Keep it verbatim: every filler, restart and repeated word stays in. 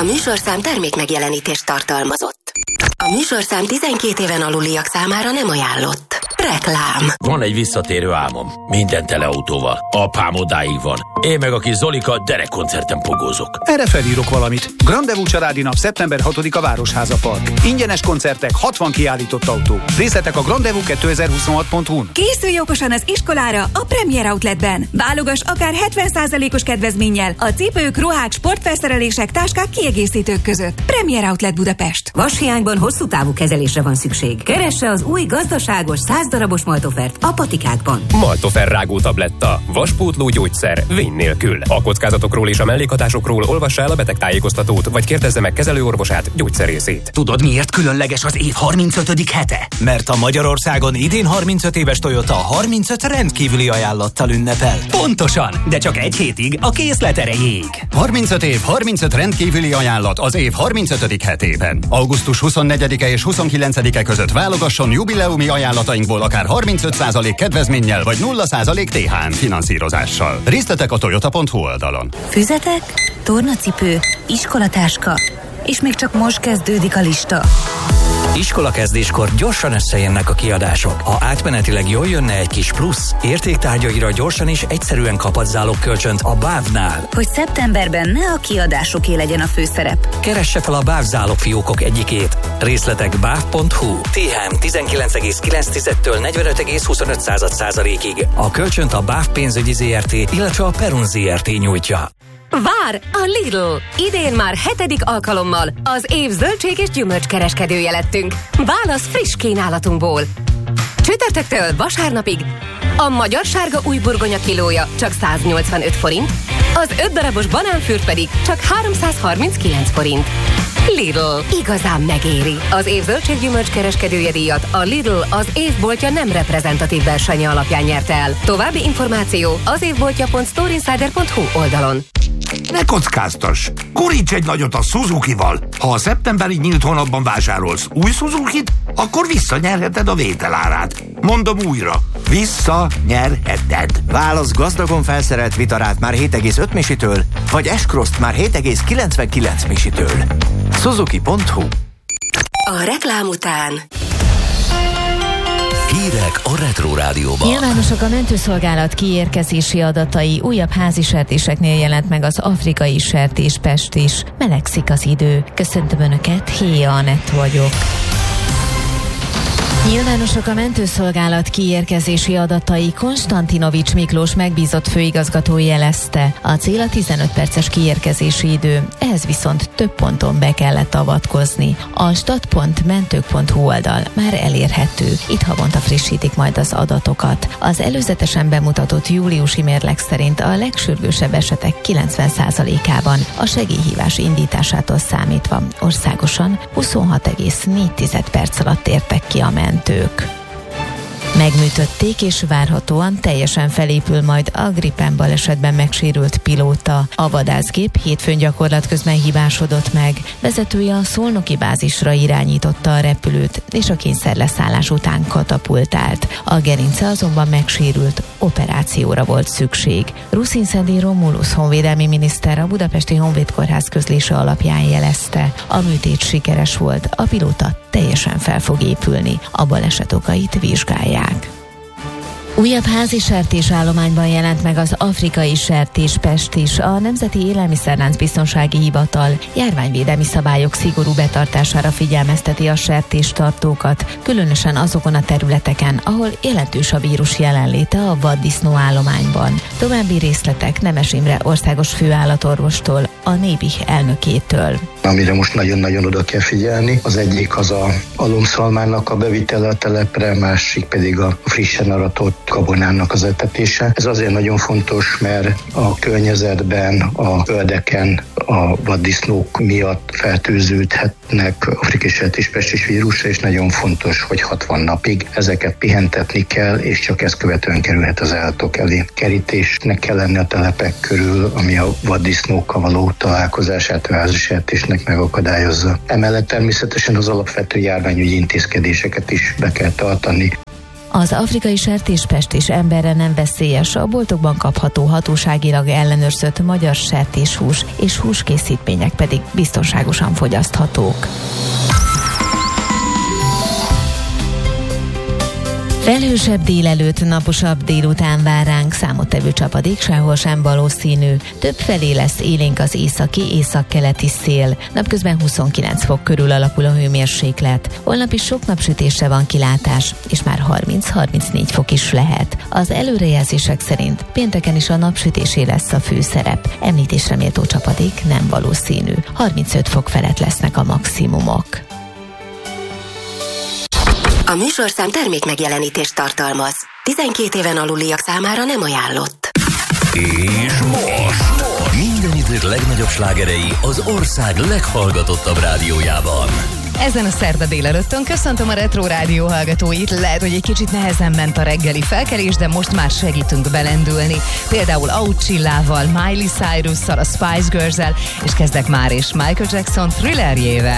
műsorszám termék megjelenítést tartalmazott. A műsorszám tizenkét éven aluliak számára nem ajánlott. Reklám. Van egy visszatérő álmom. Minden teleautóval. Apám odáig van. Én meg a kis Zolika derekkoncerten pogózok. Erre felírok valamit. Grandevú családi nap szeptember hatodika Városháza Park. Ingyenes koncertek, hatvan kiállított autó. Részletek a grandevú kétezer-huszonhat pont hu-n. Készülj okosan az iskolára a Premier Outletben. Válogass akár hetven százalékos kedvezménnyel a cipők, ruhák, sportfelszerelések, táskák, kiegészítők között. Premier Outlet Budapest. Vashiányban hosszú távú kezelésre van szükség. Keresse az új gazdaságos száz darabos Maltofert a patikákban. Maltofer rágó tabletta. Vaspótló gyógyszer. Vény nélkül. A kockázatokról és a mellékhatásokról olvassa el a betegtájékoztatót, vagy kérdezze meg kezelőorvosát, gyógyszerészét. Tudod, miért különleges az év harmincötödik hete? Mert a Magyarországon idén harmincöt éves Toyota harmincöt rendkívüli ajánlattal ünnepel. Pontosan, de csak egy hétig a készlet erejéig. harmincöt év, harmincöt rendkívüli ajánlat az év harmincötödik hetében. augusztus huszonnegyedike és huszonkilencedike között válogasson jubileumi ajánlatainkból akár harmincöt százalék kedvezménnyel vagy nulla százalék té há em finanszírozással. Részletek a toyota pont hu oldalon. Füzetek, tornacipő, iskolatáska, és még csak most kezdődik a lista. Iskolakezdéskor gyorsan összejönnek a kiadások. Ha átmenetileg jól jönne egy kis plusz, értéktárgyaira gyorsan és egyszerűen kaphatsz zálogkölcsönt a bávnál. Hogy szeptemberben ne a kiadásoké legyen a főszerep. Keresse fel a báv zálogfiókok egyikét. Részletek báv pont hu. té há em tizenkilenc egész kilenc-től negyvenöt egész huszonöt százalékig. A kölcsönt a Báv pénzügyi zé er té, illetve a Perun zé er té nyújtja. Vár a Lidl! Idén már hetedik alkalommal az év zöldség és gyümölcs kereskedője lettünk. Válasz friss kínálatunkból. Csütörtöktől vasárnapig a magyar sárga új burgonya kilója csak száznyolcvanöt forint, az öt darabos banánfürt pedig csak háromszázharminckilenc forint. Lidl. Igazán megéri. Az év zöldséggyümölcs kereskedője díjat a Lidl az évboltja nem reprezentatív versenye alapján nyerte el. További információ az évboltja pont storeinsider pont hu oldalon. Ne kockáztass! Guríts egy nagyot a Suzukival! Ha a szeptemberi nyílt hónapban vásárolsz új Suzukit, akkor visszanyerheted a vételárát. Mondom újra, visszanyerheted. Válasz gazdagon felszerelt Vitarát már hét egész öt misitől, vagy S-Cross-t már hét egész kilencvenkilenc misitől. Suzuki pont hu. A reklám után hírek a Retro Rádióban. Nyilvánosak a mentőszolgálat kiérkezési adatai, újabb házi sertéseknél jelent meg az afrikai sertéspest is. Melegszik az idő. Köszöntöm Önöket, Héja Anett vagyok. Nyilvánosak a mentőszolgálat kiérkezési adatai, Konstantinovics Miklós megbízott főigazgató jelezte. A cél a tizenöt perces kiérkezési idő, ehhez viszont több ponton be kellett avatkozni. A stat pont mentők pont hu oldal már elérhető. Itt havonta frissítik majd az adatokat. Az előzetesen bemutatott júliusi mérleg szerint a legsürgősebb esetek kilencven százalékában a segélyhívás indításától számítva országosan huszonhat egész négy perc alatt értek ki a mentők. Megműtötték, és várhatóan teljesen felépül majd a Gripen balesetben megsérült pilóta. A vadászgép hétfőn gyakorlat közben hibásodott meg. Vezetője a szolnoki bázisra irányította a repülőt, és a kényszerleszállás után katapultált. A gerince azonban megsérült, operációra volt szükség. Ruszin-Szedi Romulus honvédelmi miniszter a Budapesti Honvédkórház közlése alapján jelezte. A műtét sikeres volt, a pilóta teljesen fel fog épülni. A baleset okait vizsgálják. Újabb házi sertésállományban jelent meg az afrikai sertéspest is. A Nemzeti Élelmiszerlánc Biztonsági Hivatal járványvédelmi szabályok szigorú betartására figyelmezteti a sertéstartókat, különösen azokon a területeken, ahol jelentős a vírus jelenléte a vaddisznó állományban. További részletek Nemes Imre országos főállatorvostól, a Nébih elnökétől. Amire most nagyon-nagyon oda kell figyelni, az egyik az a alomszalmának a bevitele a telepre, másik pedig a frissen aratott gabonának az etetése. Ez azért nagyon fontos, mert a környezetben, a földeken a vaddisznók miatt fertőződhetnek afrikai sertéspestis vírusra, és nagyon fontos, hogy hatvan napig ezeket pihentetni kell, és csak ezt követően kerülhet az állatok elé. Kerítésnek kell lenni a telepek körül, ami a vaddisznókkal való találkozását a házi sertésnek megakadályozza. Emellett természetesen az alapvető járványügyi intézkedéseket is be kell tartani. Az afrikai sertéspest is emberre nem veszélyes, a boltokban kapható hatóságilag ellenőrzött magyar sertéshús és húskészítmények pedig biztonságosan fogyaszthatók. Felhősebb délelőtt, naposabb délután vár ránk, számottevő csapadék sehol sem valószínű. Többfelé lesz élénk az északi, északkeleti szél. Napközben huszonkilenc fok körül alakul a hőmérséklet. Holnap is sok napsütésre van kilátás, és már harminc-harmincnégy fok is lehet. Az előrejelzések szerint pénteken is a napsütésé lesz a főszerep. Említésre méltó csapadék nem valószínű. harmincöt fok felett lesznek a maximumok. A műsorszám termék megjelenítést tartalmaz. tizenkét éven aluliak számára nem ajánlott. És most minden idők legnagyobb slágerei az ország leghallgatottabb rádiójában. Ezen a szerda délelőttön köszöntöm a Retro Rádió hallgatóit. Lehet, hogy egy kicsit nehezen ment a reggeli felkelés, de most már segítünk belendülni. Például Ouchillával, Miley Cyrus-szal, a Spice Girls-el, és kezdek már is Michael Jackson Thrillerjével.